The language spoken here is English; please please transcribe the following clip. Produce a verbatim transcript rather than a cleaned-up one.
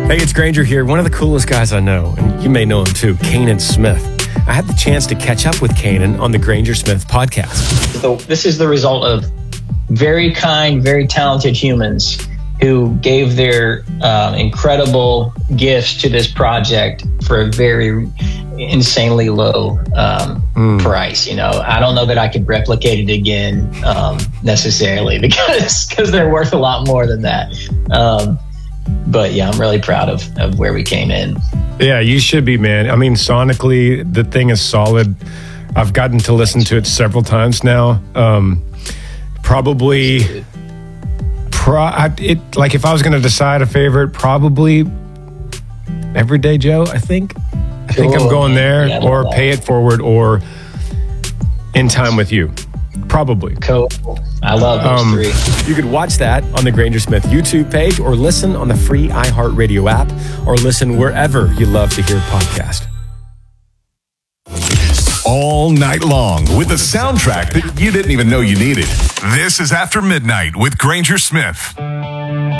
Hey, it's Granger here. One of the coolest guys I know, and you may know him too, Kanan Smith. I had the chance to catch up with Kanan on the Granger Smith podcast. So this is the result of very kind, very talented humans who gave their uh, incredible gifts to this project for a very insanely low um, mm. price. You know, I don't know that I could replicate it again um, necessarily because because they're worth a lot more than that. Um, but yeah, I'm really proud of, of where we came in. Yeah, you should be, man. I mean, sonically, the thing is solid. I've gotten to listen to it several times now. Um, probably... Pro, I, it like if I was going to decide a favorite, probably Everyday Joe. I think, I think cool. I'm going there, yeah, or Pay It Forward, or In Time with You. Probably. Cool. I love those um, three. You could watch that on the Granger Smith YouTube page, or listen on the free iHeartRadio app, or listen wherever you love to hear podcasts. All night long with the soundtrack that you didn't even know you needed. This is After Midnight with Granger Smith.